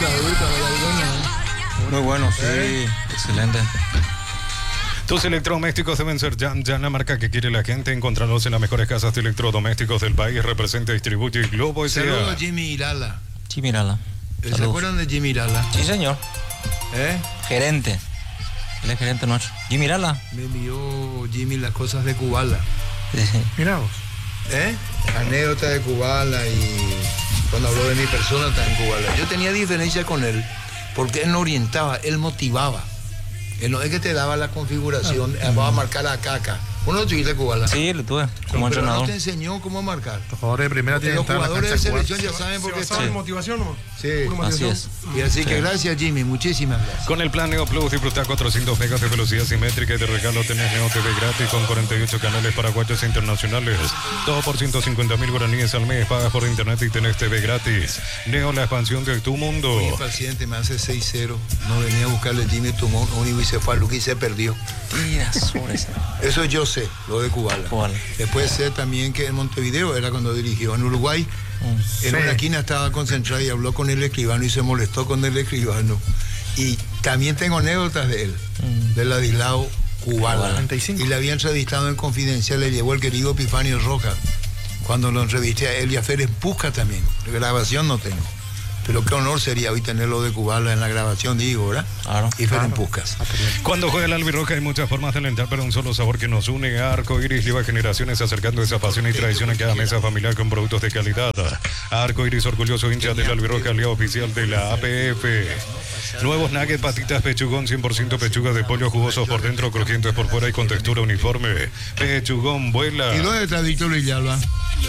Muy bueno, sí, excelente. Tus electrodomésticos deben ser Jan la marca que quiere la gente. Encontrarlos en las mejores casas de electrodomésticos del país. Representa, distribuye Globo S.A. Saludos a Jimmy Irala. Jimmy Irala. ¿Se acuerdan de Jimmy Irala? Sí, señor. Gerente. Él es gerente nuestro. Jimmy Irala. Me envió Jimmy las cosas de Kubala. Mirá vos. Anécdota de Kubala y cuando habló de mi persona está en Kubala. Yo tenía diferencia con él porque él no orientaba, él motivaba. Él no es que te daba la configuración, va a marcar la caca. ¿Uno tuviste Kubala? Sí, lo tuve como pero entrenador. no te enseñó cómo marcar. Los jugadores de primera tienen Los que estar en la jugadores de cancha selección ya saben por qué están. en motivación, ¿no? Sí, así es. Y así que gracias, Jimmy, muchísimas gracias. Con el plan Neo Plus disfruta 400 megas de velocidad simétrica y de regalo tenés Neo TV gratis con 48 canales paraguayos e internacionales. Todo por 150.000 guaraníes al mes. Pagas por internet y tenés TV gratis. Neo, la expansión de tu mundo. Mi paciente me hace 6-0. No venía a buscarle Jimmy Tumón, único y se fue a Luque y se perdió. Tira sobre eso. Eso yo sé, lo de Kubala. Después sé también que en Montevideo era cuando dirigió en Uruguay. En una esquina estaba concentrado y habló con el escribano y se molestó con el escribano. Y también tengo anécdotas de él, de Ladislao Kubala. 95. Y le había entrevistado en Confidencial, le llevó el querido Epifanio Rojas. Cuando lo entrevisté a él y a Férez Pusca también. La grabación no tengo. Pero qué honor sería hoy tenerlo de Kubala en la grabación, digo, ¿verdad? Claro. Y Férez Puscas. Cuando juega el albirroja hay muchas formas de alentar, pero un solo sabor que nos une. Arco Iris lleva generaciones acercando esa pasión y tradición a cada mesa familiar con productos de calidad. Arco Iris, orgulloso hincha del albirroja, aliado oficial de la APF. Nuevos nuggets, patitas, pechugón, 100% pechuga de pollo, jugosos por dentro, crujientes por fuera y con textura uniforme. Pechugón, vuela. ¿Y dónde está Víctor Villalba?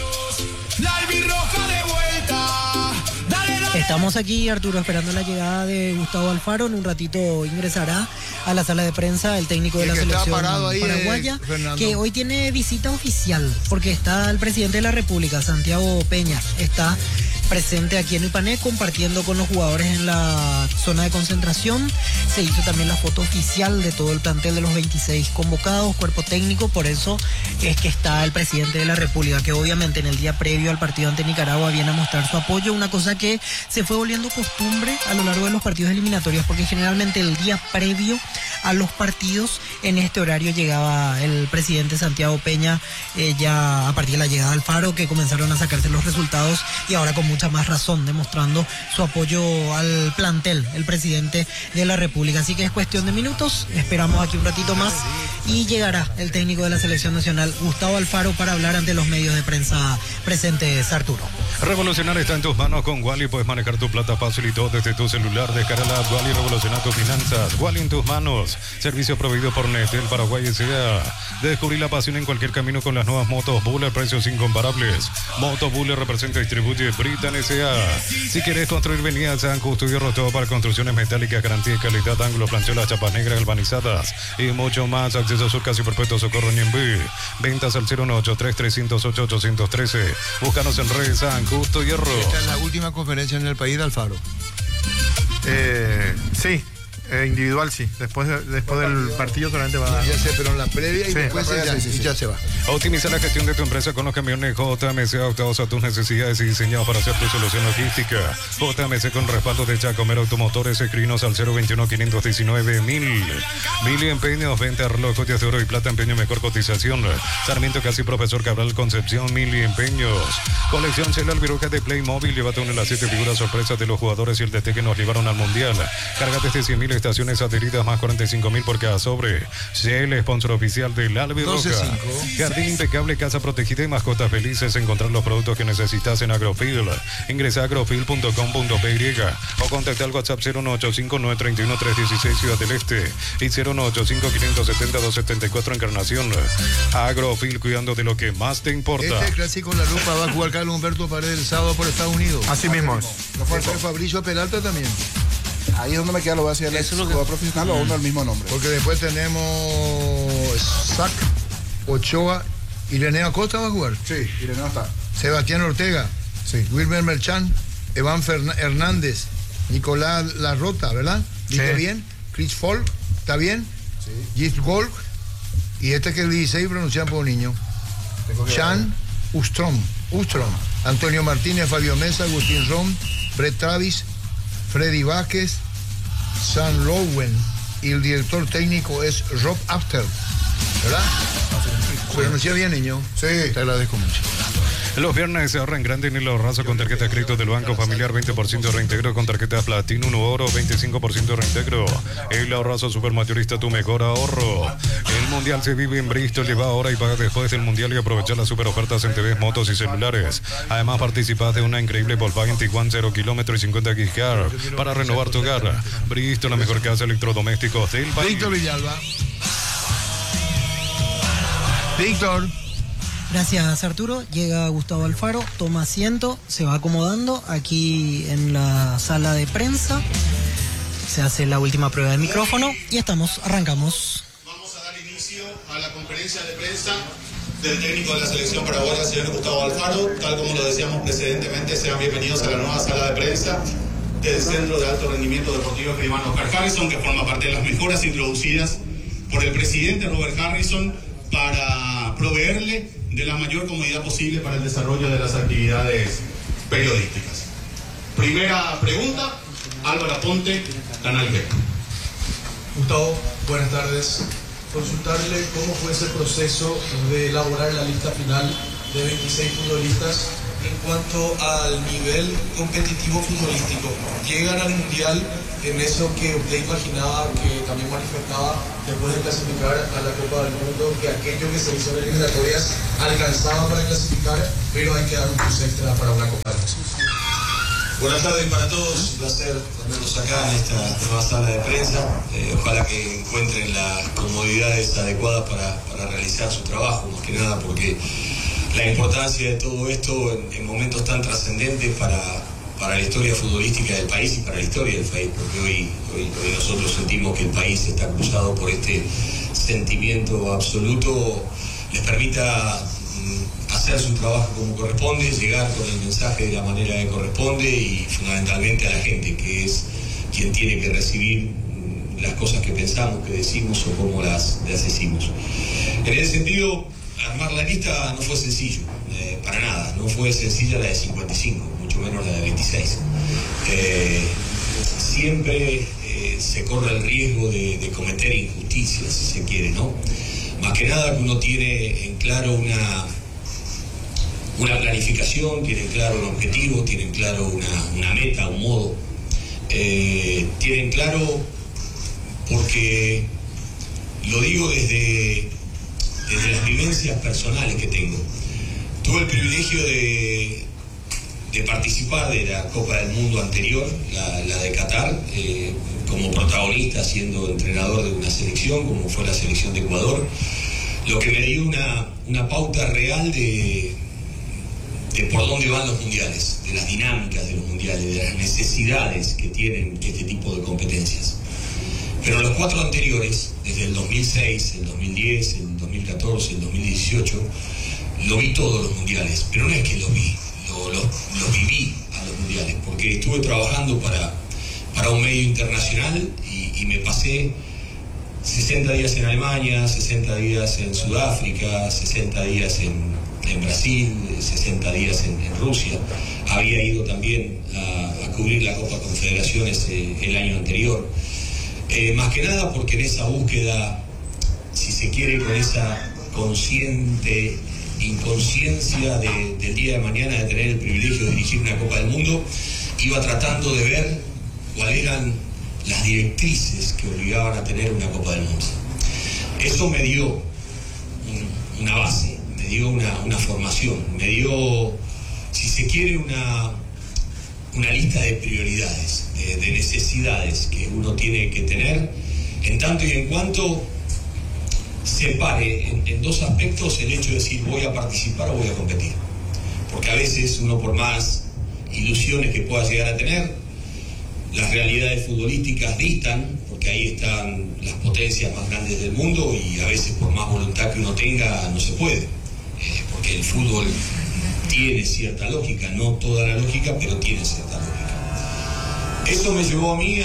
La albirroja de vuelta. Estamos aquí, Arturo, esperando la llegada de Gustavo Alfaro. En un ratito ingresará a la sala de prensa el técnico de la selección paraguaya, que hoy tiene visita oficial, porque está el presidente de la República, Santiago Peña, está presente aquí en Ipané, compartiendo con los jugadores en la zona de concentración. Se hizo también la foto oficial de todo el plantel de los 26 convocados, cuerpo técnico. Por eso es que está el presidente de la República, que obviamente en el día previo al partido ante Nicaragua viene a mostrar su apoyo, una cosa que se fue volviendo costumbre a lo largo de los partidos eliminatorios, porque generalmente el día previo a los partidos en este horario llegaba el presidente Santiago Peña, ya a partir de la llegada de Alfaro, que comenzaron a sacarse los resultados, y ahora con mucha más razón demostrando su apoyo al plantel, el presidente de la República. Así que es cuestión de minutos, esperamos aquí un ratito más y llegará el técnico de la selección nacional, Gustavo Alfaro, para hablar ante los medios de prensa presentes, Arturo. Revolucionar está en tus manos con Wally. Puedes manejar tu plata fácil y todo desde tu celular. Descarga la app Wally, revoluciona tus finanzas. Wally en tus manos. Servicio proveído por Nestlé Paraguay S.A. Descubrir la pasión en cualquier camino con las nuevas motos Buller, precios incomparables. Moto Buller representa y distribuye Britan S.A. Si quieres construir, venía a San Justo y Hierro, todo para construcciones metálicas, garantía y calidad, ángulos, planchuelas, chapas negras, galvanizadas y mucho más. Acceso Sur, casi perpetuo, Socorro, Ñembí. Ventas al 093-308-813. Búscanos en redes San Justo y Hierro. Esta es la última conferencia en el país de Alfaro. Sí. Individual sí, después del partido solamente va a dar. Ya sé, pero en la previa y después ya se va. Optimiza la gestión de tu empresa con los camiones JMC, adaptados a tus necesidades y diseñados para hacer tu solución logística. JMC con respaldo de Chacomero Automotores. Escribinos al 021-519-1000. Mili Empeños, venta de reloj, joyas de oro y plata, empeño, mejor cotización. Sarmiento Casi, Profesor Cabral Concepción, Mili Empeños. Colección Cel Albirroja de Playmobil, llévate una de las 7 figuras sorpresas de los jugadores y el DT que nos llevaron al Mundial. Cárgate de 100.000 estaciones adheridas más 45.000 por cada sobre. Cel, sponsor oficial del Albirroja. Jardín impecable, casa protegida y mascotas felices. Encontrar los productos que necesitas en Agrofil. Ingresa a agrofil.com.py o contacta al WhatsApp 0185931-316 Ciudad del Este y 0185570-274 Encarnación. Agrofil, cuidando de lo que más te importa. Este clásico La Lupa va a jugar Carlos Humberto Paredes el sábado por Estados Unidos. Así mismo es. Fabricio Peralta también. Ahí es donde me queda, lo voy a decir, ¿es un jugador profesional o uno del mismo nombre? Porque después tenemos Sac, Ochoa, Ireneo Acosta va a jugar. Sí, Ireneo está. Sebastián Ortega, sí. Wilmer Merchan, Evan Hernández, Nicolás Larrota, ¿verdad? ¿Dije bien? Chris Folk, ¿está bien? Sí. Gis Golk, y este que el 16 pronuncian por un niño. Chan Ustrom, Antonio Martínez, Fabio Mesa, Agustín Rom, Brett Travis, Freddy Vázquez, Sam Lowen, y el director técnico es Rob After, ¿verdad? ¿Se pronuncia bien, niño? Sí. Te agradezco mucho. Los viernes se ahorra en grande en el ahorrazo con tarjeta de crédito del Banco Familiar, 20% de reintegro con tarjeta Platinum Oro, 25% de reintegro. El ahorrazo supermayorista, tu mejor ahorro. El Mundial se vive en Bristol. Lleva ahora y paga después del Mundial y aprovecha las super ofertas en TVs, motos y celulares. Además, participa de una increíble Volkswagen Tiguan 0 kilómetros y 50 gigas para renovar tu hogar. Bristol, la mejor casa de electrodomésticos del país. Víctor Villalba. Víctor. Gracias, Arturo. Llega Gustavo Alfaro, toma asiento, se va acomodando aquí en la sala de prensa. Se hace la última prueba de micrófono y arrancamos. Vamos a dar inicio a la conferencia de prensa del técnico de la selección paraguaya, señor Gustavo Alfaro. Tal como lo decíamos precedentemente, sean bienvenidos a la nueva sala de prensa del Centro de Alto Rendimiento Deportivo Escribano Oscar Harrison, que forma parte de las mejoras introducidas por el presidente Robert Harrison para proveerle de la mayor comodidad posible para el desarrollo de las actividades periodísticas. Primera pregunta, Álvaro Aponte, Canal B. Gustavo, buenas tardes. Consultarle cómo fue ese proceso de elaborar la lista final de 26 futbolistas en cuanto al nivel competitivo futbolístico. Llegan al Mundial en eso que usted imaginaba, que también manifestaba después de clasificar a la Copa del Mundo, que aquello que se hizo en eliminatorias alcanzaba para clasificar, pero hay que dar un plus extra para una Copa del Mundo. Buenas tardes para todos, un placer tenerlos acá en esta nueva sala de prensa. Ojalá que encuentren las comodidades adecuadas para realizar su trabajo, más que nada porque la importancia de todo esto en momentos tan trascendentes para la historia futbolística del país y para la historia del país, porque hoy nosotros sentimos que el país está cruzado por este sentimiento absoluto, les permita hacer su trabajo como corresponde, llegar con el mensaje de la manera que corresponde y fundamentalmente a la gente, que es quien tiene que recibir las cosas que pensamos, que decimos o cómo las decimos. En ese sentido, armar la lista no fue sencillo, para nada, no fue sencilla la de 55, mucho menos la de 26. Siempre se corre el riesgo de cometer injusticias, si se quiere, ¿no? Más que nada que uno tiene en claro una planificación, tienen claro un objetivo, tienen claro una meta, un modo. Tienen claro, porque lo digo desde las vivencias personales que tengo. Tuve el privilegio de participar de la Copa del Mundo anterior, la de Qatar, como protagonista, siendo entrenador de una selección, como fue la selección de Ecuador, lo que me dio una pauta real de por dónde van los mundiales, de las dinámicas de los mundiales, de las necesidades que tienen este tipo de competencias. Pero los 4 anteriores, desde el 2006, el 2010, el 2014, el 2018, lo vi todos los mundiales, pero no es que lo vi, lo viví a los mundiales, porque estuve trabajando para un medio internacional y me pasé 60 días en Alemania, 60 días en Sudáfrica, 60 días en Brasil, 60 días en Rusia. Había ido también a cubrir la Copa Confederaciones el año anterior. Más que nada porque en esa búsqueda, si se quiere, con esa consciente inconsciencia del día de mañana de tener el privilegio de dirigir una Copa del Mundo, iba tratando de ver cuáles eran las directrices que obligaban a tener una Copa del Mundo. Eso me dio una base, me dio una formación, me dio, si se quiere, una lista de prioridades, de necesidades que uno tiene que tener, en tanto y en cuanto separe en 2 aspectos el hecho de decir voy a participar o voy a competir. Porque a veces uno, por más ilusiones que pueda llegar a tener, las realidades futbolísticas distan, porque ahí están las potencias más grandes del mundo y a veces por más voluntad que uno tenga no se puede, porque el fútbol tiene cierta lógica, no toda la lógica, pero tiene cierta lógica. Eso me llevó a mí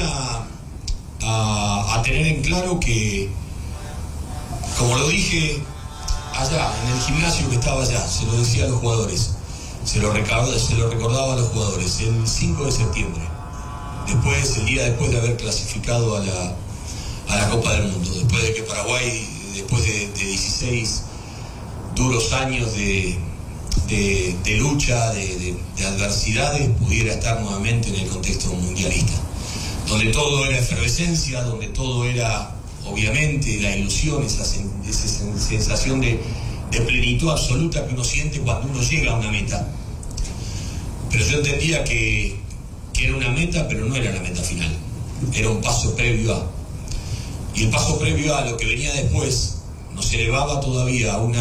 a tener en claro que, como lo dije allá, en el gimnasio que estaba allá, se lo decía a los jugadores, se lo recordaba a los jugadores, el 5 de septiembre el día después de haber clasificado a la Copa del Mundo, después de que Paraguay, después de 16 duros años de lucha, de adversidades, pudiera estar nuevamente en el contexto mundialista, donde todo era efervescencia, donde todo era, obviamente, la ilusión, esa sensación de plenitud absoluta que uno siente cuando uno llega a una meta. Pero yo entendía que era una meta, pero no era la meta final, era un paso previo a. Y el paso previo a lo que venía después nos elevaba todavía a un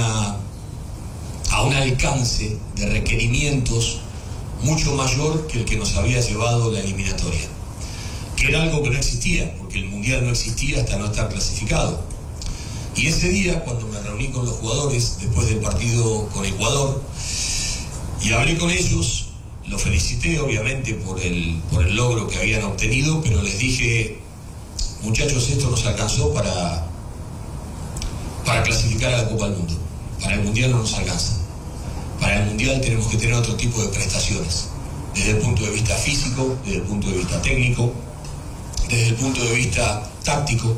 alcance de requerimientos mucho mayor que el que nos había llevado la eliminatoria, que era algo que no existía, porque el Mundial no existía hasta no estar clasificado. Y ese día, cuando me reuní con los jugadores después del partido con Ecuador y hablé con ellos, los felicité obviamente por el logro que habían obtenido, pero les dije: muchachos, esto nos alcanzó para clasificar a la Copa del Mundo. Para el Mundial no nos alcanza. Para el Mundial tenemos que tener otro tipo de prestaciones, desde el punto de vista físico, desde el punto de vista técnico, desde el punto de vista táctico.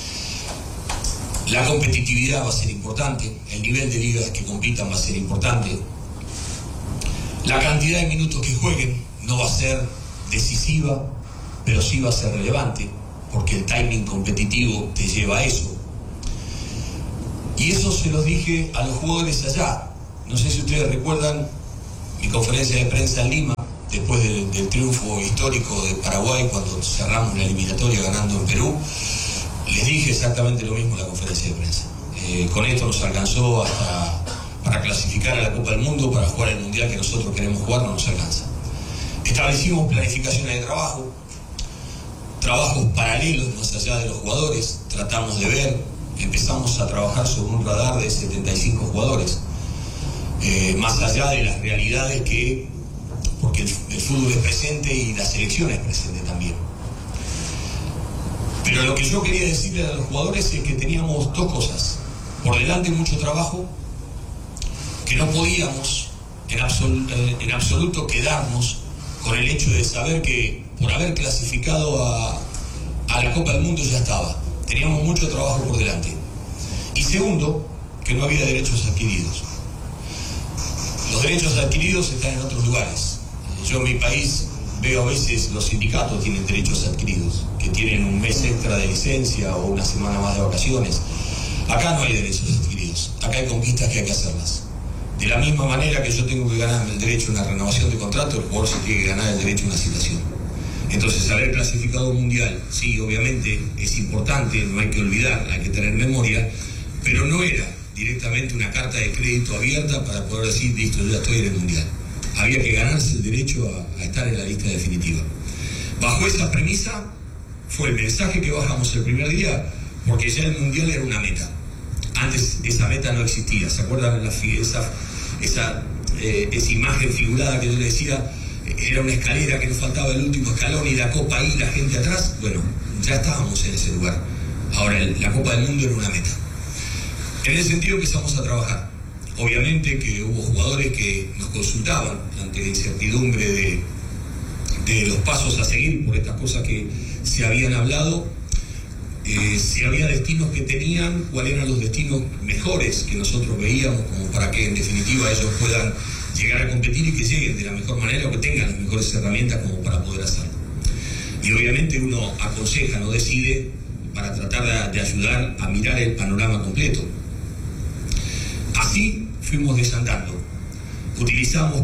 La competitividad va a ser importante, el nivel de ligas que compitan va a ser importante. La cantidad de minutos que jueguen no va a ser decisiva, pero sí va a ser relevante, porque el timing competitivo te lleva a eso. Y eso se los dije a los jugadores allá. No sé si ustedes recuerdan mi conferencia de prensa en Lima, después del triunfo histórico de Paraguay, cuando cerramos la eliminatoria ganando en Perú. Les dije exactamente lo mismo en la conferencia de prensa. Con esto nos alcanzó hasta para clasificar a la Copa del Mundo, para jugar el Mundial que nosotros queremos jugar, no nos alcanza. Establecimos planificaciones de trabajo, trabajos paralelos más allá de los jugadores, tratamos de ver, empezamos a trabajar sobre un radar de 75 jugadores, más allá de las realidades porque el fútbol es presente y la selección es presente también. Pero lo que yo quería decirle a los jugadores es que teníamos dos cosas. Por delante mucho trabajo, que no podíamos en absoluto quedarnos con el hecho de saber que por haber clasificado a la Copa del Mundo ya estaba. Teníamos mucho trabajo por delante. Y segundo, que no había derechos adquiridos. Los derechos adquiridos están en otros lugares. Yo en mi país veo a veces los sindicatos tienen derechos adquiridos, que tienen un mes extra de licencia o una semana más de vacaciones. Acá no hay derechos adquiridos, acá hay conquistas que hay que hacerlas. De la misma manera que yo tengo que ganar el derecho a una renovación de contrato, el jugador se tiene que ganar el derecho a una citación. Entonces, haber clasificado mundial, sí, obviamente es importante, no hay que olvidar, hay que tener memoria, pero no era directamente una carta de crédito abierta para poder decir, listo, yo ya estoy en el mundial. Había que ganarse el derecho a estar en la lista definitiva. Bajo esa premisa fue el mensaje que bajamos el primer día, porque ya el mundial era una meta. Antes esa meta no existía. ¿Se acuerdan esa imagen figurada que yo les decía? Era una escalera que nos faltaba el último escalón y la copa ahí, la gente atrás. Bueno, ya estábamos en ese lugar. Ahora la Copa del Mundo era una meta. En ese sentido empezamos a trabajar. Obviamente que hubo jugadores que nos consultaban ante la incertidumbre de los pasos a seguir por estas cosas que se habían hablado, si había destinos que tenían, cuáles eran los destinos mejores que nosotros veíamos, como para que en definitiva ellos puedan llegar a competir y que lleguen de la mejor manera o que tengan las mejores herramientas como para poder hacerlo. Y obviamente uno aconseja, no decide, para tratar de ayudar a mirar el panorama completo. Así fuimos desandando. Utilizamos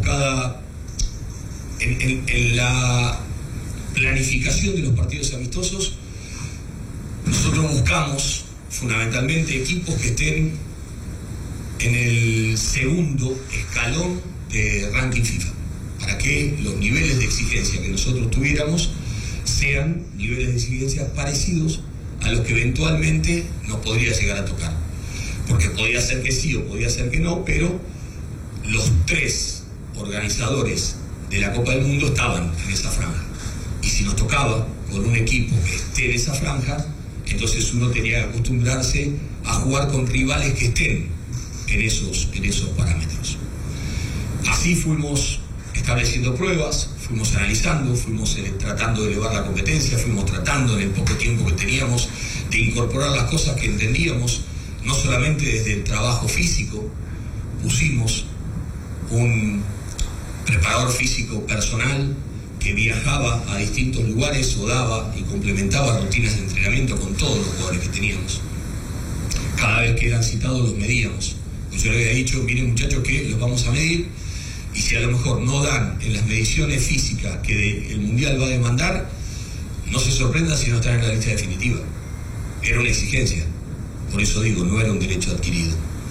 en la planificación de los partidos amistosos, nosotros buscamos fundamentalmente equipos que estén en el segundo escalón de ranking FIFA, para que los niveles de exigencia que nosotros tuviéramos sean niveles de exigencia parecidos a los que eventualmente nos podría llegar a tocar. Porque podía ser que sí o podía ser que no, pero los tres organizadores de la Copa del Mundo estaban en esa franja. Y si nos tocaba con un equipo que esté en esa franja, entonces uno tenía que acostumbrarse a jugar con rivales que estén en esos parámetros. Así fuimos estableciendo pruebas, fuimos analizando, fuimos tratando de elevar la competencia, fuimos tratando en el poco tiempo que teníamos de incorporar las cosas que entendíamos, no solamente desde el trabajo físico. Pusimos un preparador físico personal que viajaba a distintos lugares o daba y complementaba rutinas de entrenamiento con todos los jugadores que teníamos. Cada vez que eran citados los medíamos. Pues yo le había dicho, miren muchachos, que los vamos a medir, y si a lo mejor no dan en las mediciones físicas que el Mundial va a demandar, no se sorprendan si no están en la lista definitiva. Era una exigencia, por eso digo, no era un derecho adquirido.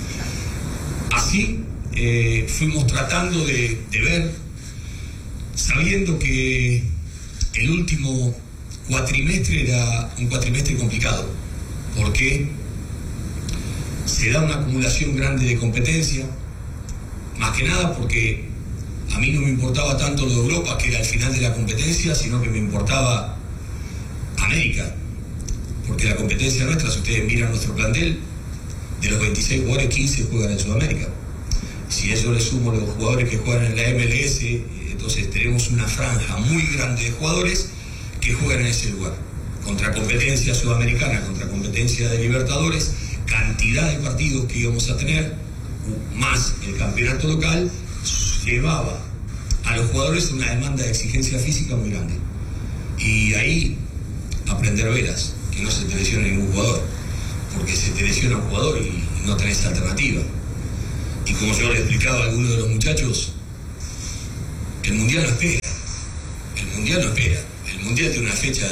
Así fuimos tratando de ver, sabiendo que el último cuatrimestre era un cuatrimestre complicado, porque se da una acumulación grande de competencia, más que nada porque a mí no me importaba tanto lo de Europa, que era el final de la competencia, sino que me importaba América, porque la competencia nuestra, si ustedes miran nuestro plantel, de los 26 jugadores, 15 juegan en Sudamérica. Si a eso le sumo los jugadores que juegan en la MLS, entonces tenemos una franja muy grande de jugadores que juegan en ese lugar. Contra competencia sudamericana, contra competencia de Libertadores, cantidad de partidos que íbamos a tener, más el campeonato local, llevaba a los jugadores una demanda de exigencia física muy grande. Y ahí aprender veras, que no se te lesione ningún jugador, porque se te lesiona un jugador y no tenés alternativa. Y como yo le explicaba a algunos de los muchachos, el Mundial no espera. El Mundial no espera. El Mundial tiene una fecha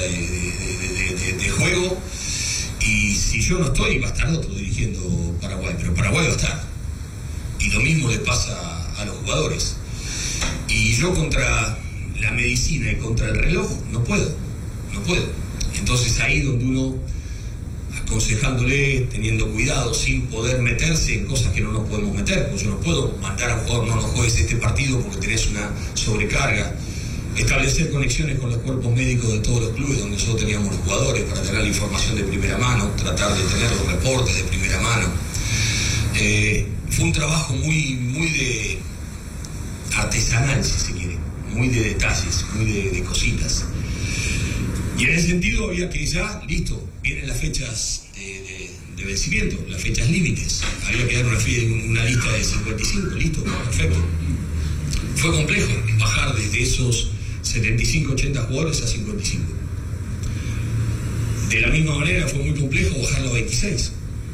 de juego, y si yo no estoy, va a estar otro dirigiendo Paraguay, pero Paraguay va a estar. Y lo mismo le pasa a los jugadores. Y yo contra la medicina y contra el reloj no puedo. Entonces ahí donde uno, aconsejándole, teniendo cuidado, sin poder meterse en cosas que no nos podemos meter, pues yo no puedo mandar a un jugador, no juegues este partido porque tenés una sobrecarga. Establecer conexiones con los cuerpos médicos de todos los clubes donde nosotros teníamos los jugadores para tener la información de primera mano, tratar de tener los reportes de primera mano. Fue un trabajo muy de artesanal, si se quiere, muy de detalles, muy de cositas. Y en ese sentido había que ya, listo, vienen las fechas de vencimiento, las fechas límites. Había que dar una lista de 55, listo, perfecto. Fue complejo bajar desde esos 75, 80 jugadores a 55. De la misma manera fue muy complejo bajarlo a 26.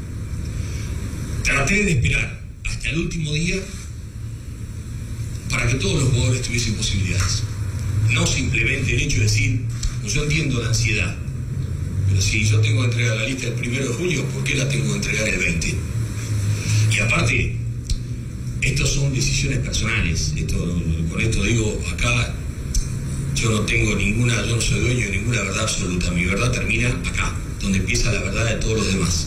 Traté de esperar hasta el último día para que todos los jugadores tuviesen posibilidades. No simplemente el hecho de decir, pues yo entiendo la ansiedad, pero si yo tengo que entregar la lista el 1 de junio, ¿por qué la tengo que entregar el 20? Y aparte, estos son decisiones personales. Con esto digo, acá yo no soy dueño de ninguna verdad absoluta. Mi verdad termina acá, donde empieza la verdad de todos los demás.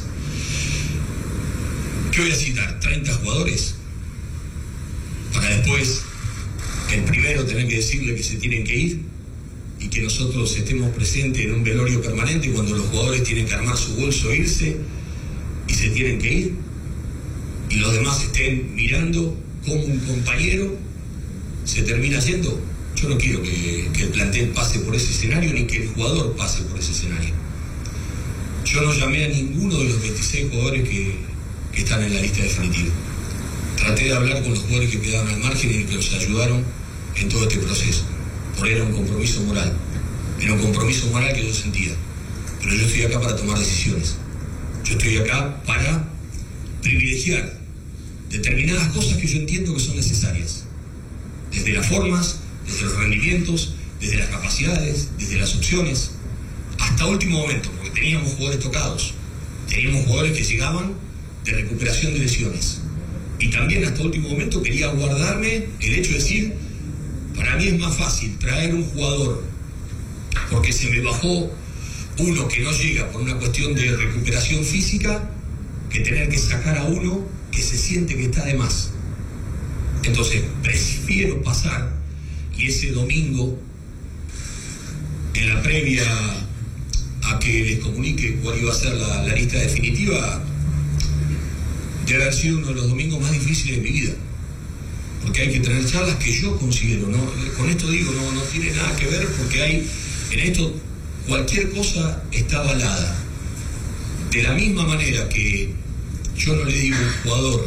¿Qué voy a citar? 30 jugadores para después el primero tener que decirle que se tienen que ir y que nosotros estemos presentes en un velorio permanente cuando los jugadores tienen que armar su bolso, irse y se tienen que ir, y los demás estén mirando cómo un compañero se termina yendo. Yo no quiero que el plantel pase por ese escenario, ni que el jugador pase por ese escenario. Yo no llamé a ninguno de los 26 jugadores que están en la lista definitiva. Traté de hablar con los jugadores que quedaron al margen y que nos ayudaron en todo este proceso. Porque era un compromiso moral. Era un compromiso moral que yo sentía. Pero yo estoy acá para tomar decisiones. Yo estoy acá para privilegiar determinadas cosas que yo entiendo que son necesarias. Desde las formas, desde los rendimientos, desde las capacidades, desde las opciones, hasta último momento, porque teníamos jugadores tocados, teníamos jugadores que llegaban de recuperación de lesiones. Y también hasta último momento quería guardarme el hecho de decir, para mí es más fácil traer un jugador porque se me bajó uno que no llega por una cuestión de recuperación física, que tener que sacar a uno que se siente que está de más. Entonces prefiero pasar y ese domingo, en la previa a que les comunique cuál iba a ser la lista definitiva, debe haber sido uno de los domingos más difíciles de mi vida, porque hay que tener charlas que yo considero, ¿no? Con esto digo, no tiene nada que ver, porque hay, en esto, cualquier cosa está avalada. De la misma manera que yo no le digo a un jugador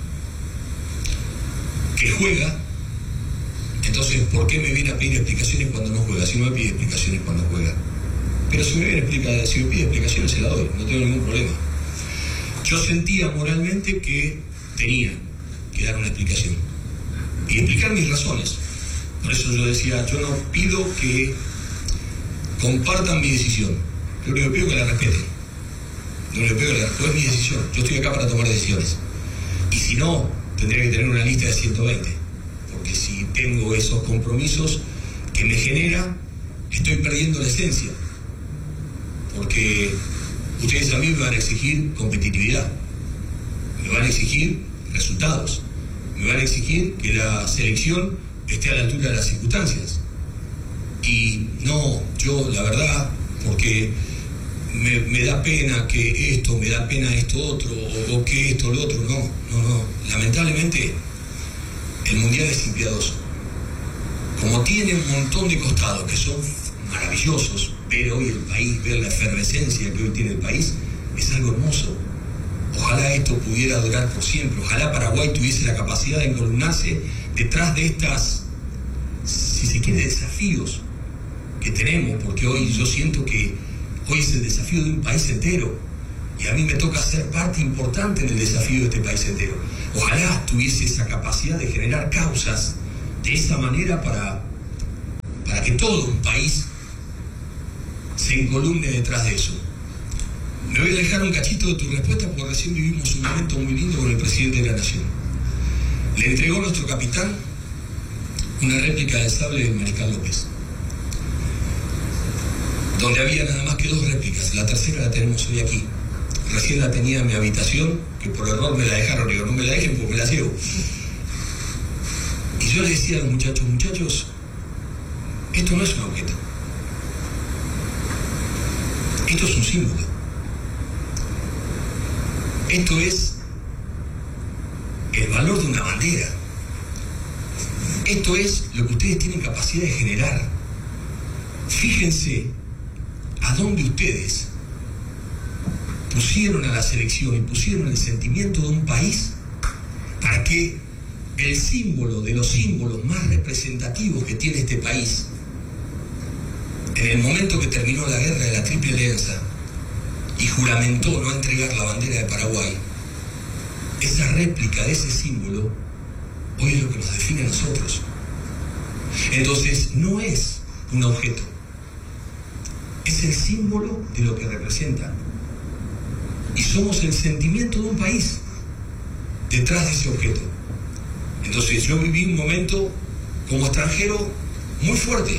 que juega, entonces, ¿por qué me viene a pedir explicaciones cuando no juega? Si no me pide explicaciones cuando juega. Pero si me pide explicaciones, se la doy, no tengo ningún problema. Yo sentía moralmente que tenía que dar una explicación y explicar mis razones. Por eso yo decía, yo no pido que compartan mi decisión, yo le pido que la respeten. No le pido que la respeten, es mi decisión. Yo estoy acá para tomar decisiones. Y si no, tendría que tener una lista de 120. Porque si tengo esos compromisos que me genera, estoy perdiendo la esencia. Porque ustedes a mí me van a exigir competitividad, me van a exigir resultados, me van a exigir que la selección esté a la altura de las circunstancias. Y no, yo la verdad, porque me da pena que esto, me da pena esto otro, o que esto, lo otro, no. Lamentablemente, el Mundial es impiadoso. Como tiene un montón de costados que son maravillosos, ver hoy el país, ver la efervescencia que hoy tiene el país, es algo hermoso. Ojalá esto pudiera durar por siempre, ojalá Paraguay tuviese la capacidad de encolumnarse detrás de estas, si se quiere, desafíos que tenemos, porque hoy yo siento que hoy es el desafío de un país entero, y a mí me toca ser parte importante en el desafío de este país entero. Ojalá tuviese esa capacidad de generar causas de esa manera para que todo un país se encolumne detrás de eso. Me voy a dejar un cachito de tu respuesta, porque recién vivimos un momento muy lindo con el presidente de la Nación. Le entregó a nuestro capitán una réplica del sable del Mariscal López, donde había nada más que 2 réplicas. La tercera la tenemos hoy aquí. Recién la tenía en mi habitación, que por error me la dejaron. Digo, no me la dejen porque me la llevo. Y yo le decía a los muchachos, esto no es un objeto. Esto es un símbolo. Esto es el valor de una bandera. Esto es lo que ustedes tienen capacidad de generar. Fíjense a dónde ustedes pusieron a la selección y pusieron el sentimiento de un país para que el símbolo de los símbolos más representativos que tiene este país, en el momento que terminó la guerra de la Triple Alianza y juramentó no entregar la bandera de Paraguay, esa réplica de ese símbolo hoy es lo que nos define a nosotros. Entonces no es un objeto, es el símbolo de lo que representa, y somos el sentimiento de un país detrás de ese objeto. Entonces yo viví un momento como extranjero muy fuerte,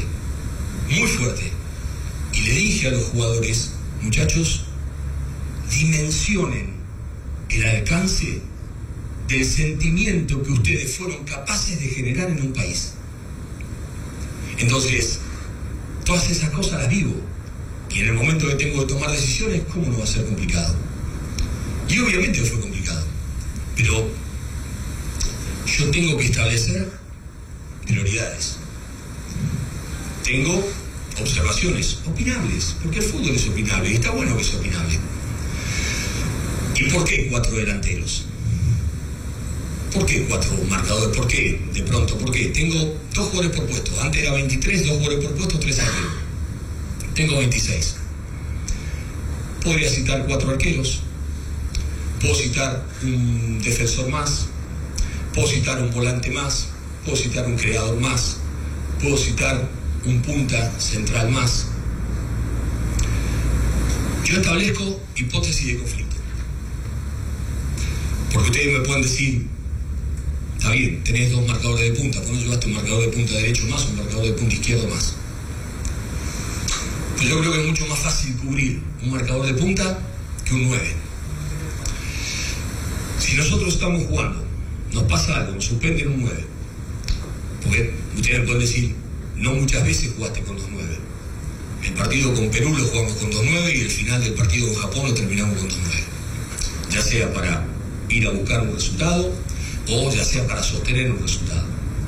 y le dije a los jugadores, muchachos, dimensionen el alcance del sentimiento que ustedes fueron capaces de generar en un país. Entonces, todas esas cosas las vivo, y en el momento que tengo que tomar decisiones, ¿cómo no va a ser complicado? Y obviamente fue complicado, pero yo tengo que establecer prioridades. Tengo observaciones opinables, porque el fútbol es opinable, y está bueno que sea opinable. ¿Y por qué 4 delanteros? ¿Por qué 4 marcadores? ¿Por qué? De pronto, ¿por qué? Tengo 2 jugadores por puesto. Antes era 23, 2 jugadores por puesto, 3 arqueros. Tengo 26. Podría citar 4 arqueros. Puedo citar un defensor más. Puedo citar un volante más. Puedo citar un creador más. Puedo citar un punta central más. Yo establezco hipótesis de conflicto. Porque ustedes me pueden decir, está bien, tenés 2 marcadores de punta, ¿por qué no llevaste un marcador de punta derecho más o un marcador de punta izquierdo más? Pues yo creo que es mucho más fácil cubrir un marcador de punta que un 9. Si nosotros estamos jugando, nos pasa algo, nos suspenden un 9. Porque ustedes me pueden decir, no muchas veces jugaste con 2-9. El partido con Perú lo jugamos con 2-9 y el final del partido con Japón lo terminamos con 2-9. Ya sea para ir a buscar un resultado, o ya sea para sostener un resultado.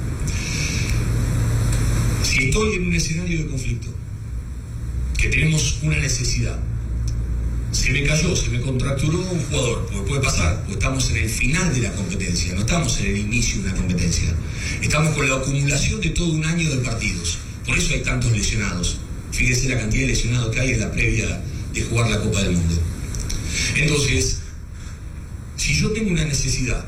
Si estoy en un escenario de conflicto, que tenemos una necesidad, se me cayó, se me contracturó un jugador, porque puede pasar, porque estamos en el final de la competencia, no estamos en el inicio de una competencia, estamos con la acumulación de todo un año de partidos, por eso hay tantos lesionados. Fíjese la cantidad de lesionados que hay en la previa de jugar la Copa del Mundo. Entonces, si yo tengo una necesidad,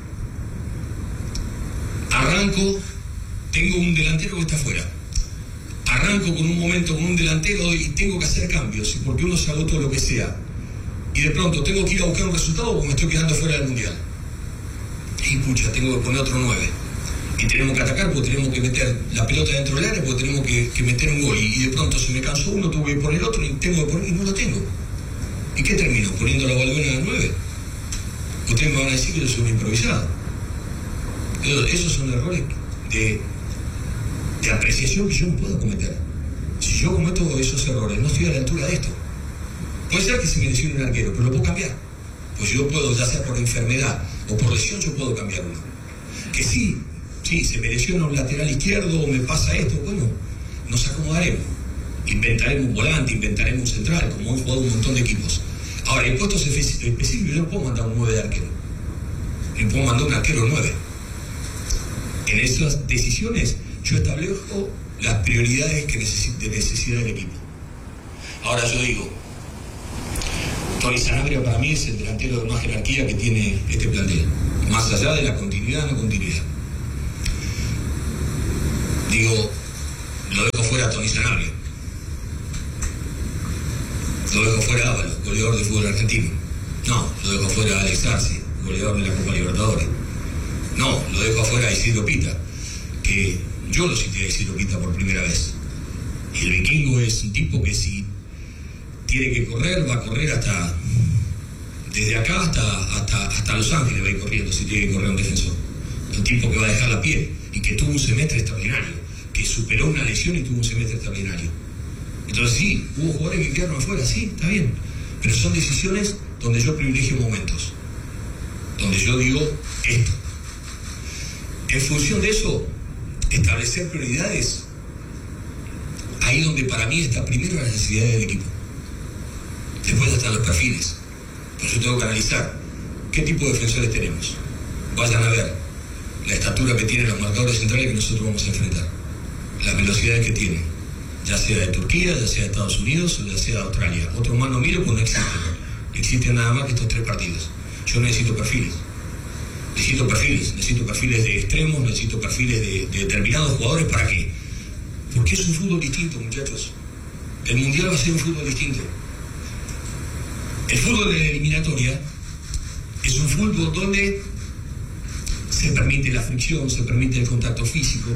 arranco, tengo un delantero que está afuera, arranco con un momento con un delantero y tengo que hacer cambios, porque uno se agotó lo que sea, y de pronto tengo que ir a buscar un resultado porque me estoy quedando fuera del Mundial. Y pucha, tengo que poner otro 9. Y tenemos que atacar porque tenemos que meter la pelota dentro del área, porque tenemos que meter un gol. Y de pronto se me cansó uno, tuve que poner otro y tengo que poner y no lo tengo. ¿Y qué termino? ¿Poniendo la Valbuena de 9? Ustedes me van a decir que yo soy un improvisado. Esos son errores de apreciación que yo no puedo cometer. Si yo cometo esos errores, no estoy a la altura de esto. Puede ser que se me lesione un arquero, pero lo puedo cambiar. Pues yo puedo, ya sea por enfermedad o por lesión, yo puedo cambiar uno. Que sí, se me lesiona un lateral izquierdo o me pasa esto, bueno, nos acomodaremos. Inventaremos un volante, inventaremos un central, como han jugado un montón de equipos. Ahora, en puestos específicos yo no puedo mandar un 9 de arquero. Yo puedo mandar un arquero 9. En esas decisiones yo establezco las prioridades de necesidad del equipo. Ahora yo digo, Tony Sanabria para mí es el delantero de más jerarquía que tiene este plantel, más allá de la continuidad o no continuidad. Digo, lo dejo fuera a Tony Sanabria, lo dejo fuera a Ábalos, goleador del fútbol argentino. No, lo dejo fuera a Alex Arce, goleador de la Copa Libertadores. No, lo dejo afuera a Isidro Pita, que yo lo cité a Isidro Pita por primera vez. Y el vikingo es un tipo que si tiene que correr, va a correr desde acá hasta Los Ángeles, va a ir corriendo si tiene que correr un defensor. Un tipo que va a dejar la piel y que tuvo un semestre extraordinario, que superó una lesión y tuvo un semestre extraordinario. Entonces sí, hubo jugadores que quedaron afuera, sí, está bien, pero son decisiones donde yo privilegio momentos, donde yo digo esto. En función de eso, establecer prioridades, ahí donde para mí está primero la necesidad del equipo. Después están los perfiles. Pues yo tengo que analizar qué tipo de defensores tenemos. Vayan a ver la estatura que tienen los marcadores centrales que nosotros vamos a enfrentar, las velocidades que tienen, ya sea de Turquía, ya sea de Estados Unidos o ya sea de Australia. Otro más no miro porque no existen. Existen nada más que estos 3 partidos. Yo necesito perfiles. Necesito perfiles de extremos, necesito perfiles de determinados jugadores. ¿Para qué? Porque es un fútbol distinto, muchachos. El Mundial va a ser un fútbol distinto. El fútbol de la eliminatoria es un fútbol donde se permite la fricción, se permite el contacto físico.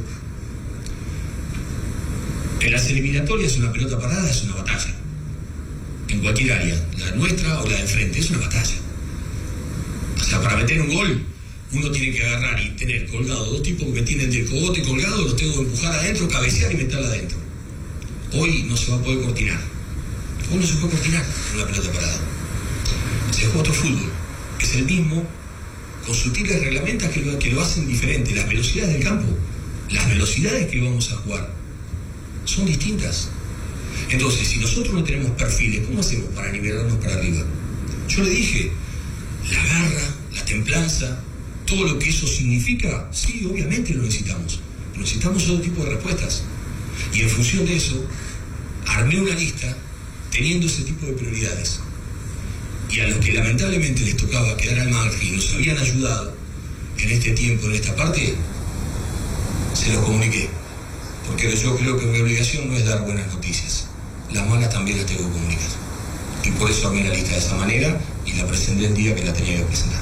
En las eliminatorias una pelota parada es una batalla. En cualquier área, la nuestra o la de frente, es una batalla. O sea, para meter un gol, uno tiene que agarrar y tener colgado 2 tipos que tienen del cogote colgado, los tengo que empujar adentro, cabecear y meterla adentro. Hoy no se va a poder cortinar. Hoy no se puede cortinar con la pelota parada. Se juega otro fútbol, que es el mismo, con sutiles reglamentos que lo hacen diferente. Las velocidades del campo, las velocidades que vamos a jugar, son distintas. Entonces, si nosotros no tenemos perfiles, ¿cómo hacemos para nivelarnos para arriba? Yo le dije, la garra, la templanza, todo lo que eso significa, sí, obviamente lo necesitamos. Pero necesitamos otro tipo de respuestas. Y en función de eso, armé una lista teniendo ese tipo de prioridades. Y a los que lamentablemente les tocaba quedar al margen y nos habían ayudado en este tiempo, en esta parte, se los comuniqué. Porque yo creo que mi obligación no es dar buenas noticias. Las malas también las tengo que comunicar. Y por eso armé la lista de esa manera y la presenté el día que la tenía que presentar.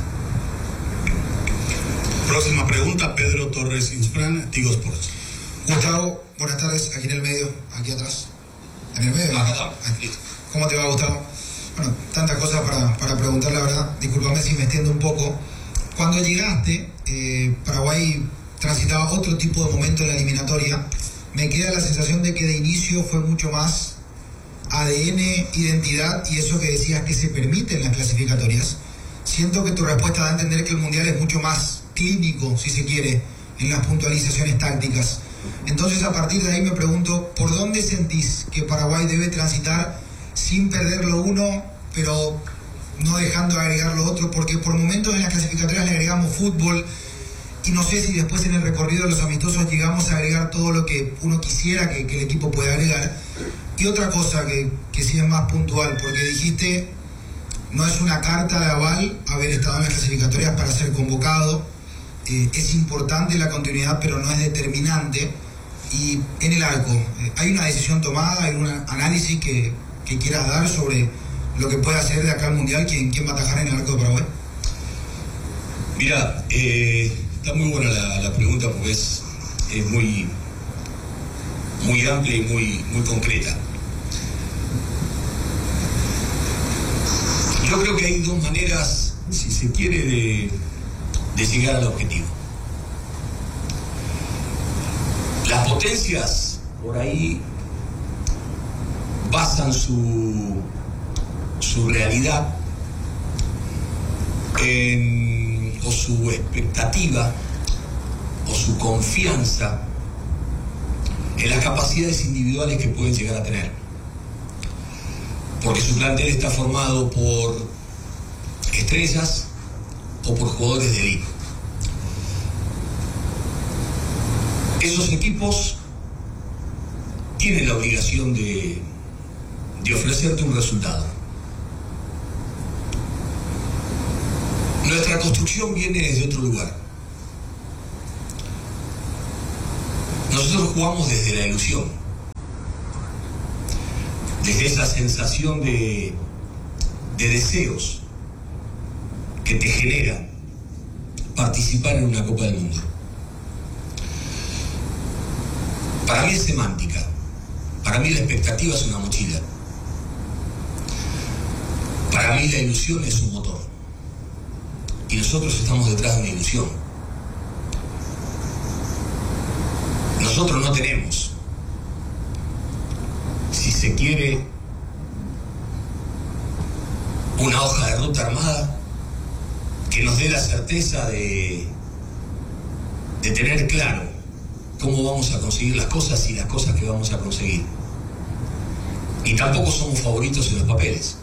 Próxima pregunta, Pedro Torres Insfran, Tigo Sports. Gustavo, buenas tardes, aquí en el medio, aquí atrás. ¿En el medio? Listo. ¿Cómo te va, Gustavo? Bueno, tantas cosas para preguntar, la verdad. Discúlpame si me extiendo un poco. Cuando llegaste, Paraguay transitaba otro tipo de momento en la eliminatoria. Me queda la sensación de que de inicio fue mucho más ADN, identidad y eso que decías que se permite en las clasificatorias. Siento que tu respuesta da a entender que el Mundial es mucho más clínico, si se quiere, en las puntualizaciones tácticas. Entonces, a partir de ahí me pregunto, ¿por dónde sentís que Paraguay debe transitar sin perder lo uno, pero no dejando de agregar lo otro? Porque por momentos en las clasificatorias le agregamos fútbol, y no sé si después en el recorrido de los amistosos llegamos a agregar todo lo que uno quisiera que el equipo pueda agregar. Y otra cosa que sí es más puntual, porque dijiste, no es una carta de aval haber estado en las clasificatorias para ser convocado, es importante la continuidad, pero no es determinante. Y en el arco, ¿hay una decisión tomada, hay un análisis que quieras dar sobre lo que puede hacer de acá al Mundial, quién va a atajar en el arco de Paraguay? Mira, está muy buena la pregunta porque es muy amplia y muy concreta. Yo creo que hay dos maneras, si se quiere, de llegar al objetivo. Las potencias por ahí basan su realidad o su expectativa o su confianza en las capacidades individuales que pueden llegar a tener, porque su plantel está formado por estrellas o por jugadores de élite. Esos equipos tienen la obligación de ofrecerte un resultado. Nuestra construcción viene desde otro lugar. Nosotros jugamos desde la ilusión, desde esa sensación de deseos que te genera participar en una Copa del Mundo. Para mí es semántica, para mí la expectativa es una mochila, para mí la ilusión es un motor, y nosotros estamos detrás de una ilusión. Nosotros no tenemos, si se quiere, una hoja de ruta armada que nos dé la certeza de tener claro cómo vamos a conseguir las cosas y las cosas que vamos a conseguir. Y tampoco somos favoritos en los papeles.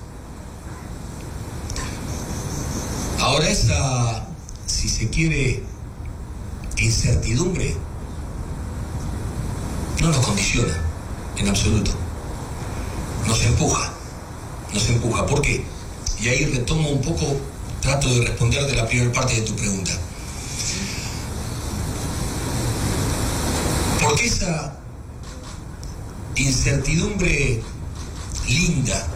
Ahora esa, si se quiere, incertidumbre no nos condiciona en absoluto. Nos empuja. ¿Por qué? Y ahí retomo un poco, trato de responder de la primera parte de tu pregunta. Porque esa incertidumbre linda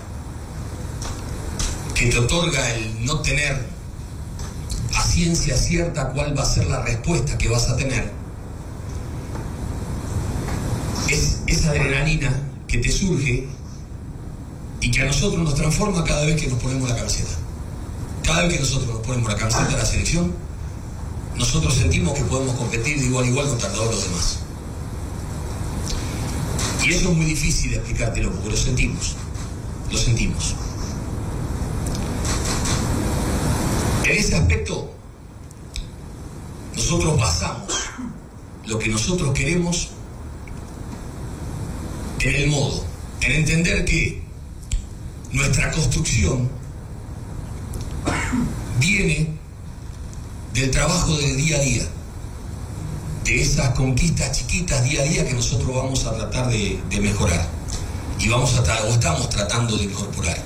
que te otorga el no tener a ciencia cierta cuál va a ser la respuesta que vas a tener, es esa adrenalina que te surge y que a nosotros nos transforma cada vez que nos ponemos la camiseta. Cada vez que nosotros nos ponemos la camiseta de la selección, nosotros sentimos que podemos competir de igual a igual contra todos los demás. Y eso es muy difícil de explicártelo porque lo sentimos. En ese aspecto, nosotros basamos lo que nosotros queremos en el modo, en entender que nuestra construcción viene del trabajo del día a día, de esas conquistas chiquitas día a día que nosotros vamos a tratar de mejorar y estamos tratando de incorporar.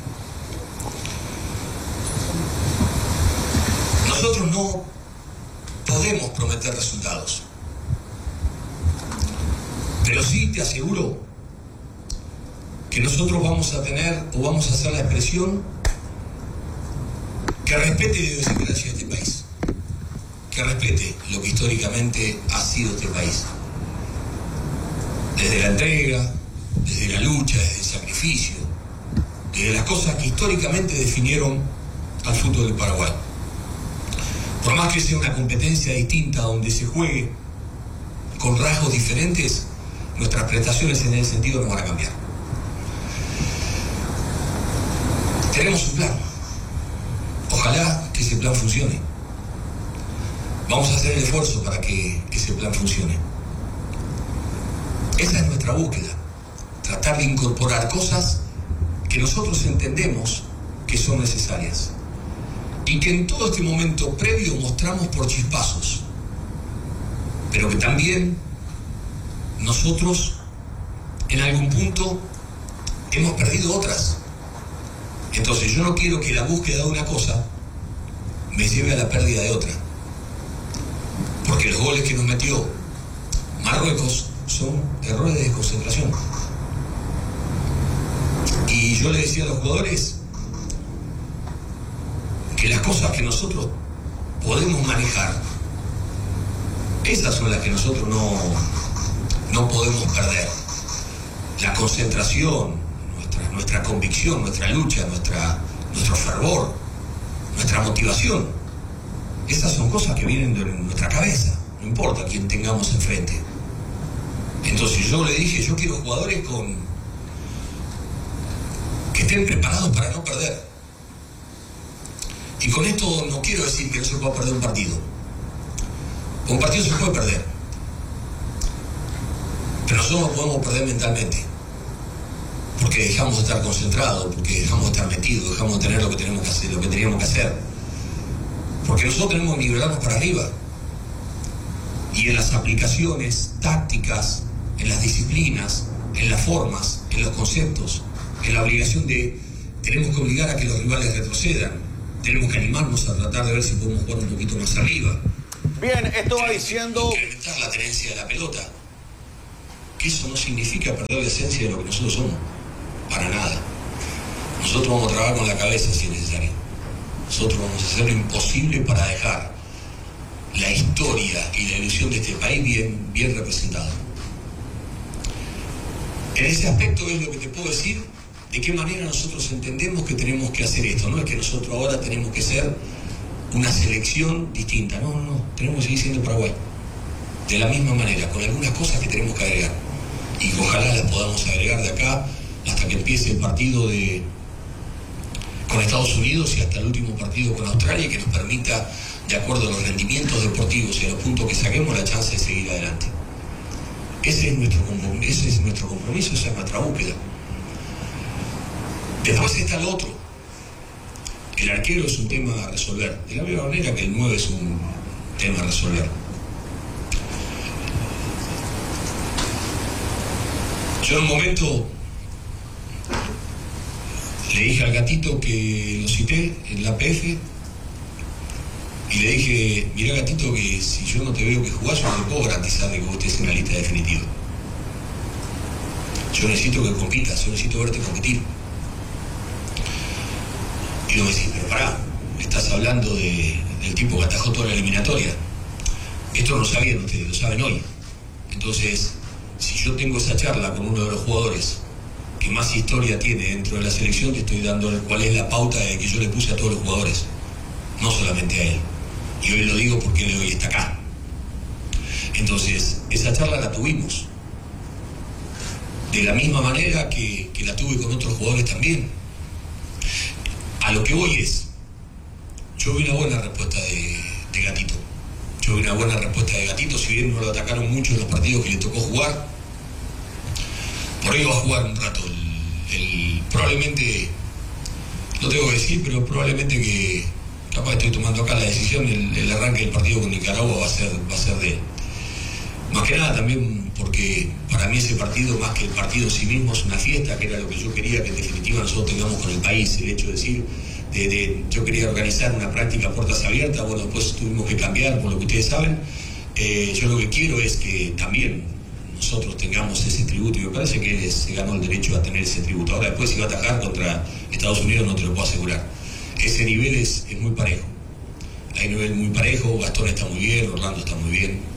Nosotros no podemos prometer resultados, pero sí te aseguro que nosotros vamos a tener o vamos a hacer la expresión que respete la idiosincrasia de este país, que respete lo que históricamente ha sido este país, desde la entrega, desde la lucha, desde el sacrificio, desde las cosas que históricamente definieron al fútbol del Paraguay. Por más que sea una competencia distinta donde se juegue con rasgos diferentes, nuestras prestaciones en ese sentido no van a cambiar. Tenemos un plan. Ojalá que ese plan funcione. Vamos a hacer el esfuerzo para que ese plan funcione. Esa es nuestra búsqueda. Tratar de incorporar cosas que nosotros entendemos que son necesarias y que en todo este momento previo mostramos por chispazos, pero que también nosotros en algún punto hemos perdido otras. Entonces yo no quiero que la búsqueda de una cosa me lleve a la pérdida de otra, porque los goles que nos metió Marruecos son errores de desconcentración. Y yo le decía a los jugadores que las cosas que nosotros podemos manejar, esas son las que nosotros no podemos perder. La concentración, nuestra convicción, nuestra lucha, nuestro fervor, nuestra motivación. Esas son cosas que vienen de nuestra cabeza, no importa quién tengamos enfrente. Entonces yo le dije, yo quiero jugadores que estén preparados para no perder. Y con esto no quiero decir que no se pueda perder un partido. Un partido se puede perder, pero nosotros no podemos perder mentalmente, porque dejamos de estar concentrados, porque dejamos de estar metidos, dejamos de tener lo que tenemos que hacer, lo que teníamos que hacer, porque nosotros tenemos que nivelarnos para arriba. Y en las aplicaciones tácticas, en las disciplinas, en las formas, en los conceptos, en la obligación tenemos que obligar a que los rivales retrocedan, tenemos que animarnos a tratar de ver si podemos jugar un poquito más arriba. Bien, esto va diciendo... Incrementar la tenencia de la pelota. Que eso no significa perder la esencia de lo que nosotros somos. Para nada. Nosotros vamos a trabajar con la cabeza si es necesario. Nosotros vamos a hacer lo imposible para dejar la historia y la ilusión de este país bien representada. En ese aspecto es lo que te puedo decir, de qué manera nosotros entendemos que tenemos que hacer esto. No es que nosotros ahora tenemos que ser una selección distinta. No. Tenemos que seguir siendo Paraguay. De la misma manera, con algunas cosas que tenemos que agregar. Y ojalá las podamos agregar de acá hasta que empiece el partido con Estados Unidos y hasta el último partido con Australia, que nos permita, de acuerdo a los rendimientos deportivos y a los puntos que saquemos, la chance de seguir adelante. Ese es nuestro compromiso, esa es nuestra búsqueda. Después está el otro. El arquero es un tema a resolver. De la misma manera que el 9 es un tema a resolver. Yo en un momento le dije al Gatito que lo cité en la APF y le dije, mirá Gatito, que si yo no te veo que jugás, yo no te puedo garantizar de que vos estés en la lista definitiva. Yo necesito que compitas, yo necesito verte competir. Y vos me decís, pero pará, estás hablando del tipo que atajó toda la eliminatoria. Esto no lo sabían ustedes, lo saben hoy. Entonces, si yo tengo esa charla con uno de los jugadores que más historia tiene dentro de la selección, te estoy dando cuál es la pauta que yo le puse a todos los jugadores, no solamente a él. Y hoy lo digo porque él hoy está acá. Entonces, esa charla la tuvimos. De la misma manera que la tuve con otros jugadores también. A lo que voy es, yo vi una buena respuesta de Gatito. Yo vi una buena respuesta de Gatito, si bien no lo atacaron mucho en los partidos que le tocó jugar. Por ahí va a jugar un rato. Probablemente, no tengo que decir, pero probablemente que capaz estoy tomando acá la decisión, el arranque del partido con Nicaragua va a ser de él. Más que nada también porque para mí ese partido, más que el partido en sí mismo, es una fiesta, que era lo que yo quería que en definitiva nosotros tengamos con el país. El hecho de decir, yo quería organizar una práctica a puertas abiertas, bueno, después tuvimos que cambiar, por lo que ustedes saben. Yo lo que quiero es que también nosotros tengamos ese tributo, y me parece que se ganó el derecho a tener ese tributo. Ahora después si va a atajar contra Estados Unidos no te lo puedo asegurar. Ese nivel es muy parejo. Hay un nivel muy parejo, Gastón está muy bien, Orlando está muy bien.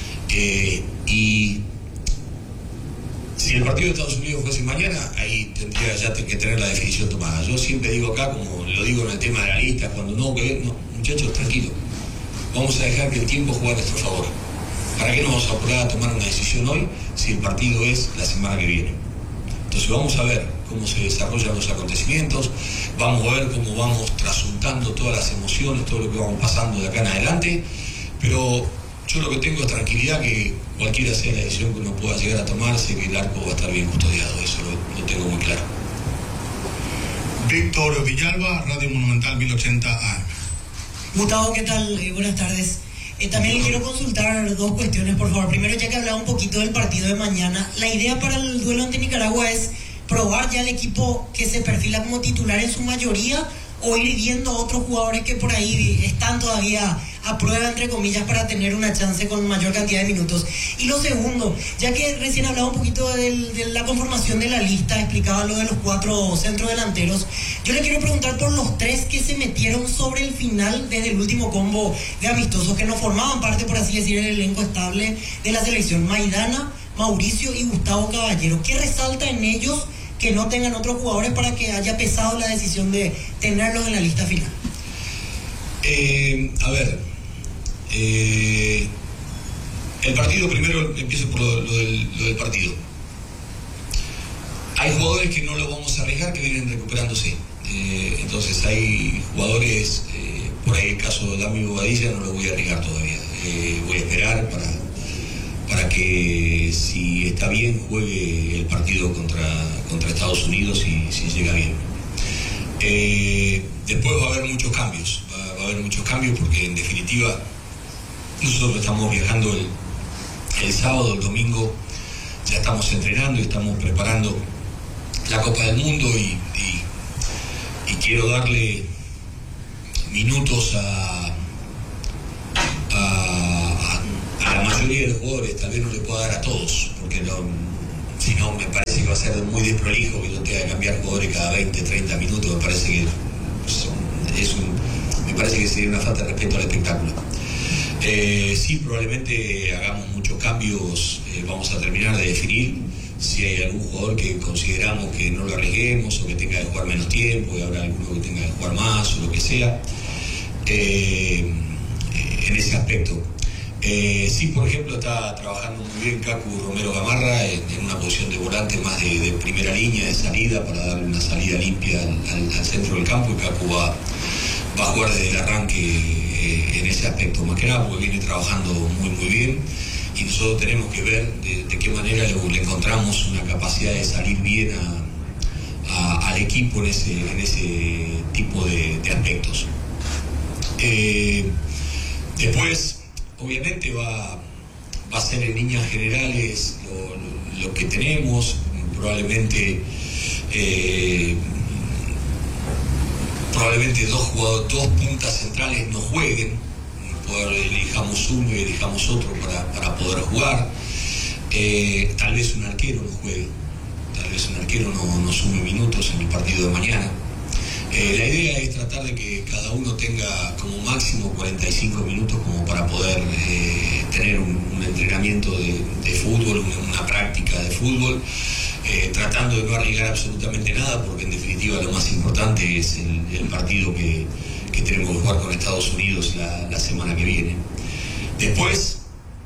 Y si el partido de Estados Unidos fuese mañana, ahí tendría ya que tener la definición tomada. Yo siempre digo acá, como lo digo en el tema de la lista, cuando no, muchachos, tranquilos. Vamos a dejar que el tiempo juegue a nuestro favor. ¿Para qué nos vamos a apurar a tomar una decisión hoy si el partido es la semana que viene? Entonces vamos a ver cómo se desarrollan los acontecimientos, vamos a ver cómo vamos trasuntando todas las emociones, todo lo que vamos pasando de acá en adelante, Pero yo lo que tengo es tranquilidad que cualquiera sea la decisión que uno pueda llegar a tomar, sé que el arco va a estar bien custodiado, eso lo tengo muy claro. Víctor Villalba, Radio Monumental 1080 AM. Gustavo, ¿qué tal? Buenas tardes. También le quiero consultar dos cuestiones, por favor. Primero, ya que hablaba un poquito del partido de mañana, la idea para el duelo ante Nicaragua es probar ya el equipo que se perfila como titular en su mayoría, o ir viendo otros jugadores que por ahí están todavía a prueba, entre comillas, para tener una chance con mayor cantidad de minutos. Y lo segundo, ya que recién hablaba un poquito de la conformación de la lista, explicaba lo de los 4 centrodelanteros, yo le quiero preguntar por los 3 que se metieron sobre el final desde el último combo de amistosos, que no formaban parte, por así decir, del elenco estable de la selección: Maidana, Mauricio y Gustavo Caballero. ¿Qué resalta en ellos que no tengan otros jugadores para que haya pesado la decisión de tenerlos en la lista final? El partido, primero empiezo por lo del partido. Hay jugadores que no lo vamos a arriesgar, que vienen recuperándose. Entonces hay jugadores, por ahí el caso de Dami Bobadilla no lo voy a arriesgar todavía. Voy a esperar para que, si está bien, juegue el partido contra Estados Unidos y si llega bien. Después va a haber muchos cambios, porque en definitiva nosotros estamos viajando el sábado, el domingo, ya estamos entrenando y estamos preparando la Copa del Mundo y quiero darle minutos a la mayoría de los jugadores. Tal vez no le pueda dar a todos, porque si no me parece que va a ser muy desprolijo que yo tenga que cambiar jugadores cada 20, 30 minutos. Me parece que sería una falta de respeto al espectáculo. Sí, probablemente hagamos muchos cambios. Vamos a terminar de definir si hay algún jugador que consideramos que no lo arriesguemos o que tenga que jugar menos tiempo, y habrá alguno que tenga que jugar más o lo que sea, en ese aspecto. Sí, por ejemplo, está trabajando muy bien Cacu Romero Gamarra en una posición de volante más de primera línea, de salida, para darle una salida limpia al centro del campo, y Cacu va a jugar desde el arranque en ese aspecto más que nada, porque viene trabajando muy bien, y nosotros tenemos que ver de qué manera le encontramos una capacidad de salir bien al equipo en ese tipo de aspectos. Después, obviamente va a ser en líneas generales lo que tenemos. Probablemente dos puntas centrales no jueguen, elijamos uno y elijamos otro para poder jugar. Tal vez un arquero no juegue, tal vez un arquero no sume minutos en el partido de mañana. La idea es tratar de que cada uno tenga como máximo 45 minutos como para poder tener un entrenamiento de fútbol, una práctica de fútbol, tratando de no arriesgar absolutamente nada, porque en definitiva lo más importante es el partido que tenemos que jugar con Estados Unidos la semana que viene. Después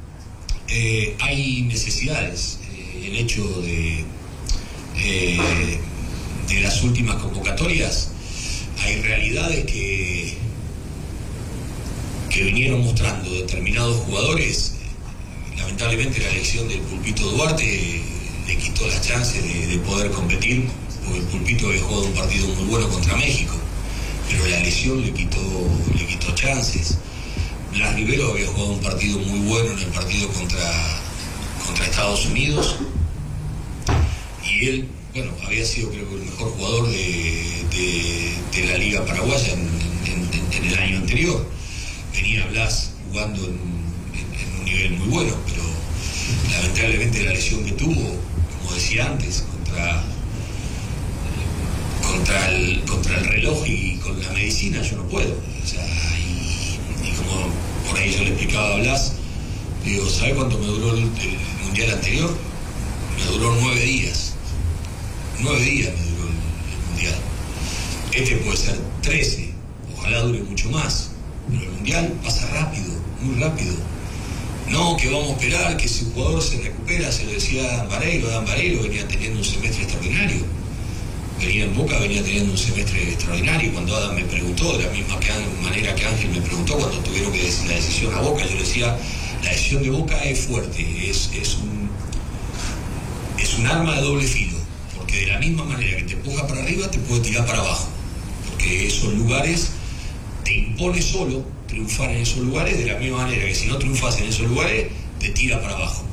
hay necesidades. El hecho de las últimas convocatorias, hay realidades que vinieron mostrando determinados jugadores. Lamentablemente la elección del Pulpito Duarte le quitó las chances de poder competir, porque el Pulpito había jugado un partido muy bueno contra México, pero la lesión le quitó chances. Blas Rivero había jugado un partido muy bueno en el partido contra Estados Unidos, y él, había sido, creo que, el mejor jugador de la Liga Paraguaya en el año anterior. Venía Blas jugando en un nivel muy bueno, pero lamentablemente la lesión que tuvo, como decía antes, contra el reloj y con la medicina, yo no puedo. O sea, y como por ahí yo le explicaba a Blas, digo, ¿sabe cuánto me duró el mundial anterior? Me duró 9 días. 9 días me duró el mundial. Este puede ser 13, ojalá dure mucho más, pero el mundial pasa rápido, muy rápido. No, que vamos a esperar que si un jugador se recupera, se lo decía Dan Vareiro venía teniendo un semestre extraordinario. venía en Boca, venía teniendo un semestre extraordinario. Cuando Adam me preguntó, de la misma manera que Ángel me preguntó cuando tuvieron que decir la decisión a Boca, yo le decía, la decisión de Boca es fuerte, es un arma de doble filo, porque de la misma manera que te empuja para arriba, te puede tirar para abajo, porque esos lugares te impone solo triunfar en esos lugares, de la misma manera que si no triunfas en esos lugares, te tira para abajo.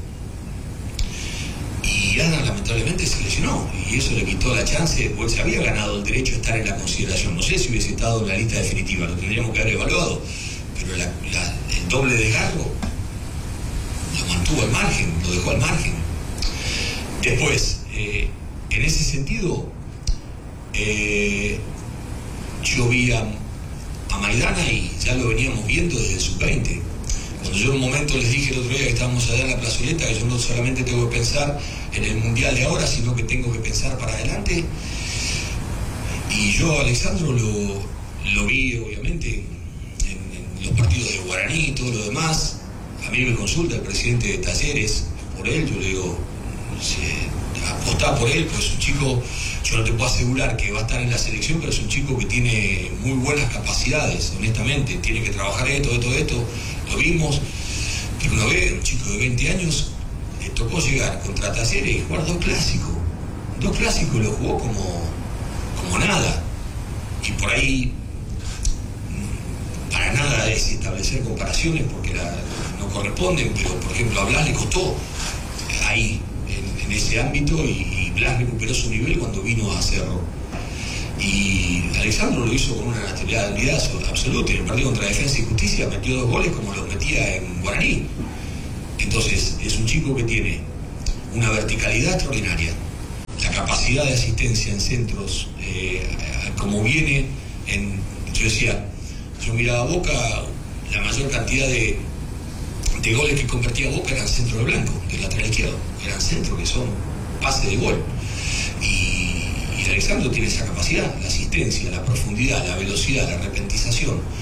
Y Adam lamentablemente se lesionó y eso le quitó la chance, porque se había ganado el derecho a estar en la consideración. No sé si hubiese estado en la lista definitiva, lo tendríamos que haber evaluado, pero el doble desgarro lo mantuvo al margen, lo dejó al margen. Después, en ese sentido, yo vi a Maidana y ya lo veníamos viendo desde el sub-20. Cuando yo en un momento les dije el otro día que estábamos allá en la plazoleta, que yo no solamente tengo que pensar en el mundial de ahora, sino que tengo que pensar para adelante. Y yo a Alexandro lo vi obviamente en los partidos de Guaraní y todo lo demás. A mí me consulta el presidente de Talleres por él, yo le digo, apostá por él, pues es un chico, yo no te puedo asegurar que va a estar en la selección, pero es un chico que tiene muy buenas capacidades, honestamente, tiene que trabajar esto, lo vimos, pero uno ve, un chico de 20 años, le tocó llegar contra Talleres y jugar dos clásicos lo jugó como nada, y por ahí para nada es establecer comparaciones porque no corresponden, pero por ejemplo a Blas le costó ahí en ese ámbito y Blas recuperó su nivel cuando vino a Cerro. Y Alexandro lo hizo con una naturalidad absoluta. En el partido contra Defensa y Justicia metió 2 goles como los metía en Guaraní. Entonces es un chico que tiene una verticalidad extraordinaria, la capacidad de asistencia en centros, como viene yo decía, yo miraba a Boca, la mayor cantidad de goles que convertía Boca eran centro de blanco, del lateral izquierdo, eran centros que son pase de gol. Y Alexandro tiene esa capacidad, la asistencia, la profundidad, la velocidad, la repentización.